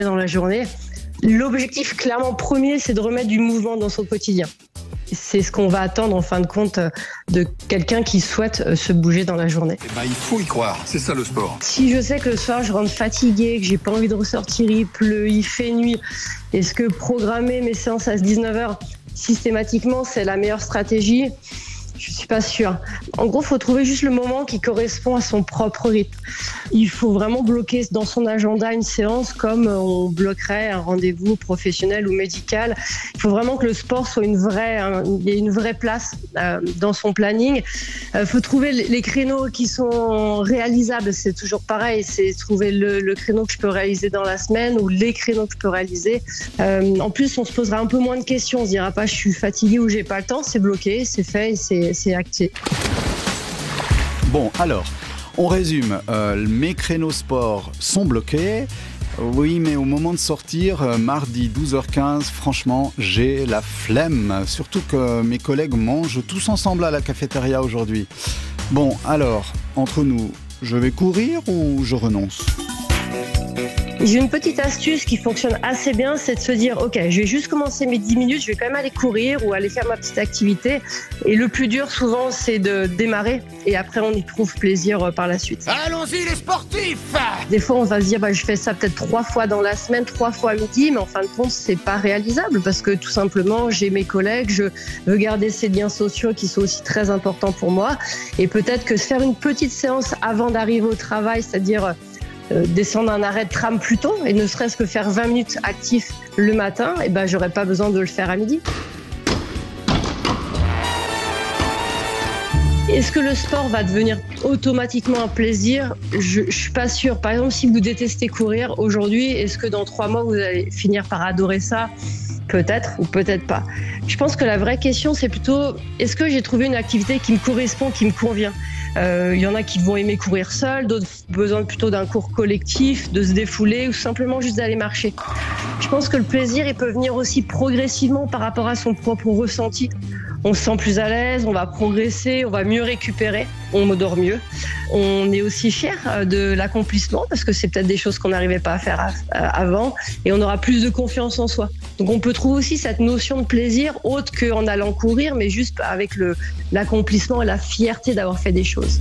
dans la journée. L'objectif clairement premier, c'est de remettre du mouvement dans son quotidien. C'est ce qu'on va attendre en fin de compte de quelqu'un qui souhaite se bouger dans la journée. Il faut y croire, c'est ça le sport. Si je sais que le soir je rentre fatiguée, que j'ai pas envie de ressortir, il pleut, il fait nuit, est-ce que programmer mes séances à 19h systématiquement c'est la meilleure stratégie ? Je suis pas sûre. En gros, il faut trouver juste le moment qui correspond à son propre rythme. Il faut vraiment bloquer dans son agenda une séance comme on bloquerait un rendez-vous professionnel ou médical. Il faut vraiment que le sport soit il y ait une vraie place dans son planning. Il faut trouver les créneaux qui sont réalisables. C'est toujours pareil. C'est trouver le créneau que je peux réaliser dans la semaine ou les créneaux que je peux réaliser. En plus, on se posera un peu moins de questions. On se dira pas je suis fatiguée ou j'ai pas le temps. C'est bloqué, c'est fait, c'est acté. Bon, alors, on résume. Mes créneaux sport sont bloqués. Oui, mais au moment de sortir, mardi 12h15, franchement, j'ai la flemme. Surtout que mes collègues mangent tous ensemble à la cafétéria aujourd'hui. Bon, alors, entre nous, je vais courir ou je renonce ? J'ai une petite astuce qui fonctionne assez bien, c'est de se dire ok, je vais juste commencer mes 10 minutes, je vais quand même aller courir ou aller faire ma petite activité. Et le plus dur souvent c'est de démarrer et après on y trouve plaisir par la suite. Allons-y les sportifs ! Des fois on va se dire je fais ça peut-être 3 fois dans la semaine, 3 fois à midi, mais en fin de compte c'est pas réalisable parce que tout simplement j'ai mes collègues, je veux garder ces liens sociaux qui sont aussi très importants pour moi. Et peut-être que faire une petite séance avant d'arriver au travail, c'est-à-dire descendre un arrêt de tram plus tôt et ne serait-ce que faire 20 minutes actifs le matin, j'aurais pas besoin de le faire à midi. Est-ce que le sport va devenir automatiquement un plaisir ? Je suis pas sûre. Par exemple, si vous détestez courir aujourd'hui, est-ce que dans 3 mois vous allez finir par adorer ça ? Peut-être ou peut-être pas. Je pense que la vraie question c'est plutôt est-ce que j'ai trouvé une activité qui me correspond, qui me convient ? Il y en a qui vont aimer courir seul, d'autres besoin plutôt d'un cours collectif, de se défouler ou simplement juste d'aller marcher. Je pense que le plaisir, il peut venir aussi progressivement par rapport à son propre ressenti. On se sent plus à l'aise, on va progresser, on va mieux récupérer, on dort mieux. On est aussi fier de l'accomplissement parce que c'est peut-être des choses qu'on n'arrivait pas à faire avant et on aura plus de confiance en soi. Donc on peut trouver aussi cette notion de plaisir autre qu'en allant courir, mais juste avec l'accomplissement et la fierté d'avoir fait des choses.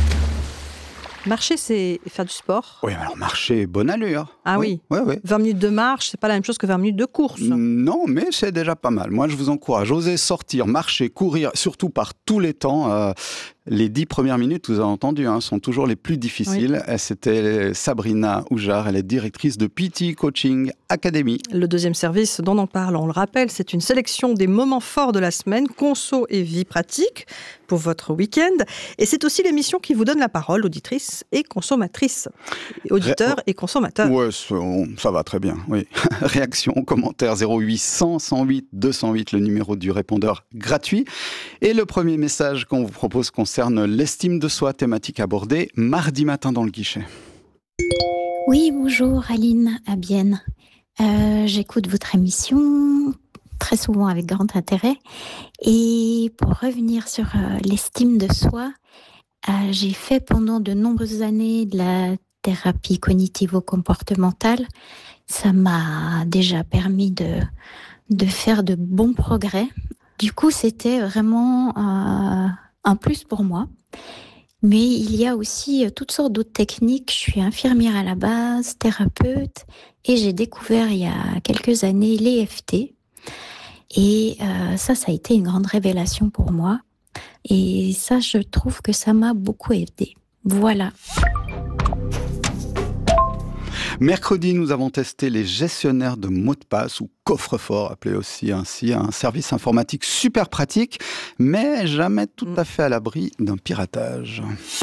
Marcher, c'est faire du sport. Oui, alors marcher, bonne allure. Ah oui. 20 minutes de marche, c'est pas la même chose que 20 minutes de course. Non, mais c'est déjà pas mal. Moi, je vous encourage. Osez sortir, marcher, courir, surtout par tous les temps. Les 10 premières minutes, vous avez entendu, sont toujours les plus difficiles. Oui. C'était Sabrina Houjar, elle est directrice de PT Coaching Academy. Le deuxième service dont on parle, on le rappelle, c'est une sélection des moments forts de la semaine, conso et vie pratique pour votre week-end. Et c'est aussi l'émission qui vous donne la parole, auditrices et consommatrices. Auditeurs et consommateurs. Ouais, ça va très bien, oui. Réaction, commentaire 0800 108 208, le numéro du répondeur gratuit. Et le premier message qu'on vous propose concerne l'estime de soi, thématique abordée mardi matin dans le guichet. Oui, bonjour Aline, à Bienne. J'écoute votre émission très souvent avec grand intérêt. Et pour revenir sur l'estime de soi, j'ai fait pendant de nombreuses années de la thérapie cognitivo-comportementale. Ça m'a déjà permis de faire de bons progrès. Du coup, c'était vraiment un plus pour moi. Mais il y a aussi toutes sortes d'autres techniques. Je suis infirmière à la base, thérapeute, et j'ai découvert il y a quelques années l'EFT. Et ça a été une grande révélation pour moi. Et ça, je trouve que ça m'a beaucoup aidée. Voilà. Mercredi, nous avons testé les gestionnaires de mots de passe ou coffre-fort, appelé aussi ainsi, un service informatique super pratique, mais jamais tout à fait à l'abri d'un piratage.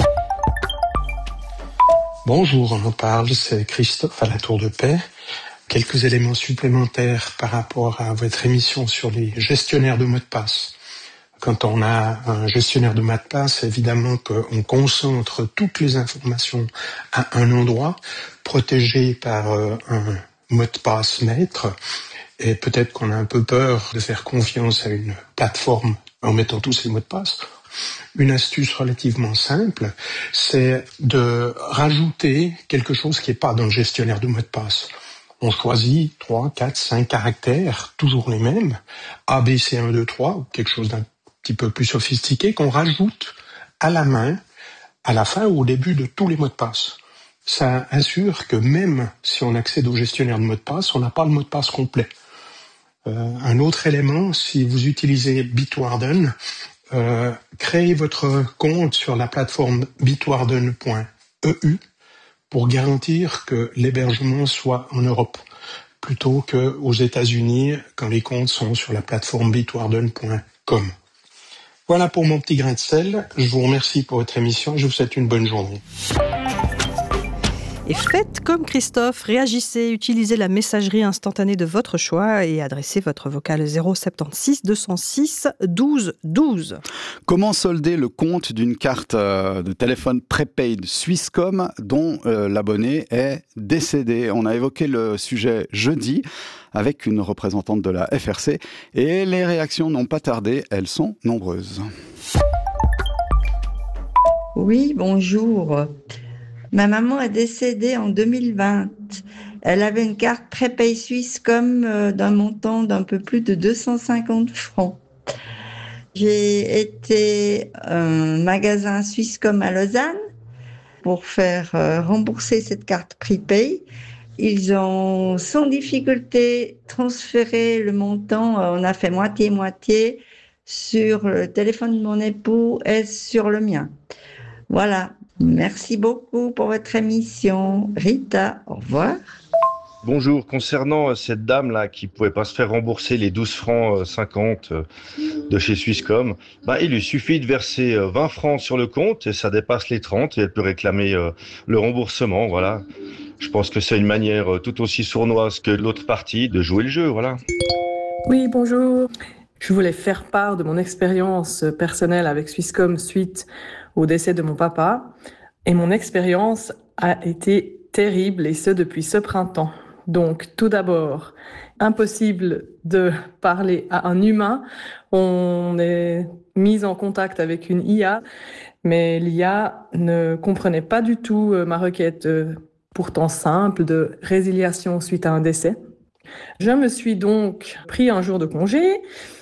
Bonjour, on en parle, c'est Christophe à la Tour de Paix. Quelques éléments supplémentaires par rapport à votre émission sur les gestionnaires de mots de passe. Quand on a un gestionnaire de mots de passe, évidemment qu'on concentre toutes les informations à un endroit, protégé par un mot de passe maître. Et peut-être qu'on a un peu peur de faire confiance à une plateforme en mettant tous ces mots de passe. Une astuce relativement simple, c'est de rajouter quelque chose qui n'est pas dans le gestionnaire de mots de passe. On choisit 3, 4, 5 caractères, toujours les mêmes, A, B, C, 1, 2, 3, ou quelque chose d'un petit peu plus sophistiqué, qu'on rajoute à la main, à la fin ou au début de tous les mots de passe. Ça assure que même si on accède au gestionnaire de mots de passe, on n'a pas le mot de passe complet. Un autre élément, si vous utilisez Bitwarden, créez votre compte sur la plateforme bitwarden.eu pour garantir que l'hébergement soit en Europe, plutôt qu'aux États-Unis quand les comptes sont sur la plateforme bitwarden.com. Voilà pour mon petit grain de sel. Je vous remercie pour votre émission et je vous souhaite une bonne journée. Et faites comme Christophe, réagissez, utilisez la messagerie instantanée de votre choix et adressez votre vocal 076 206 12 12. Comment solder le compte d'une carte de téléphone prépaid Swisscom dont l'abonné est décédé? On a évoqué le sujet jeudi avec une représentante de la FRC et les réactions n'ont pas tardé, elles sont nombreuses. Oui, bonjour. Ma maman est décédée en 2020. Elle avait une carte prépaid Swisscom d'un montant d'un peu plus de 250 francs. J'ai été à un magasin Swisscom à Lausanne pour faire rembourser cette carte prépaid. Ils ont sans difficulté transféré le montant. On a fait moitié-moitié sur le téléphone de mon époux et sur le mien. Voilà. Merci beaucoup pour votre émission. Rita, au revoir. Bonjour, concernant cette dame-là qui ne pouvait pas se faire rembourser les 12 francs 50 de chez Swisscom, il lui suffit de verser 20 francs sur le compte et ça dépasse les 30 et elle peut réclamer le remboursement, voilà. Je pense que c'est une manière tout aussi sournoise que l'autre partie de jouer le jeu, voilà. Oui, bonjour. Je voulais faire part de mon expérience personnelle avec Swisscom suite au décès de mon papa. Et mon expérience a été terrible, et ce depuis ce printemps. Donc, tout d'abord, impossible de parler à un humain. On est mis en contact avec une IA, mais l'IA ne comprenait pas du tout ma requête, pourtant simple, de résiliation suite à un décès. Je me suis donc pris un jour de congé.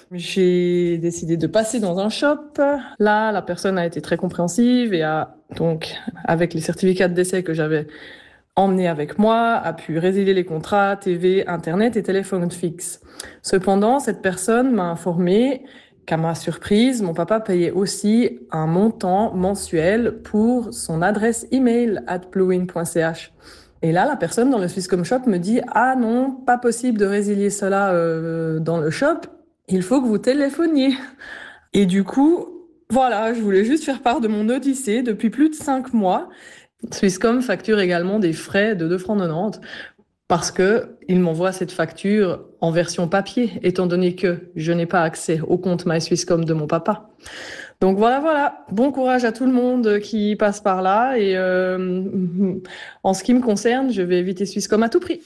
J'ai décidé de passer dans un shop. Là, la personne a été très compréhensive et a donc, avec les certificats de décès que j'avais emmenés avec moi, a pu résilier les contrats, TV, Internet et téléphone fixe. Cependant, cette personne m'a informé qu'à ma surprise, mon papa payait aussi un montant mensuel pour son adresse email @bluewin.ch. Et là, la personne dans le Swisscom Shop me dit « Ah non, pas possible de résilier cela dans le shop. Il faut que vous téléphoniez. » Et du coup, voilà, je voulais juste faire part de mon odyssée depuis plus de 5 mois. Swisscom facture également des frais de 2,90 francs parce qu'il m'envoie cette facture en version papier, étant donné que je n'ai pas accès au compte MySwisscom de mon papa. Donc voilà. Bon courage à tout le monde qui passe par là. Et en ce qui me concerne, je vais éviter Swisscom à tout prix.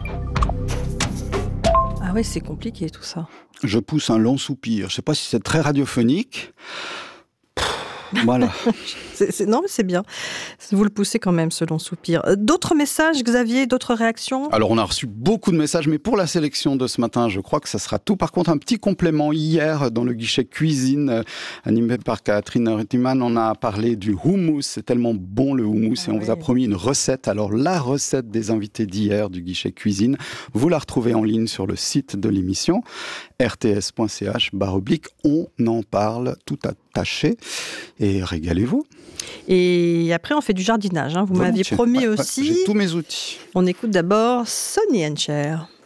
Ah oui, c'est compliqué tout ça. Je pousse un long soupir. Je ne sais pas si c'est très radiophonique. Voilà. Non, mais c'est bien. Vous le poussez quand même, ce long soupir. D'autres messages, Xavier, d'autres réactions? Alors, on a reçu beaucoup de messages, mais pour la sélection de ce matin, je crois que ça sera tout. Par contre, un petit complément. Hier, dans le guichet cuisine, animé par Catherine Ruttimann, on a parlé du houmous. C'est tellement bon, le houmous, et on vous a promis une recette. Alors, la recette des invités d'hier du guichet cuisine, vous la retrouvez en ligne sur le site de l'émission, rts.ch/on en parle, tout attaché. Et régalez-vous. Et après, on fait du jardinage. Vous m'aviez promis aussi. J'ai tous mes outils. On écoute d'abord Sonny & Cher.